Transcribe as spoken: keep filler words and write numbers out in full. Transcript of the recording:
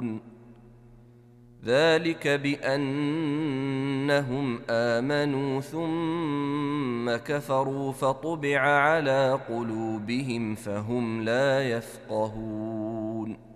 يعلمون ذلك بأنهم آمنوا ثم كفروا فطبع على قلوبهم فهم لا يفقهون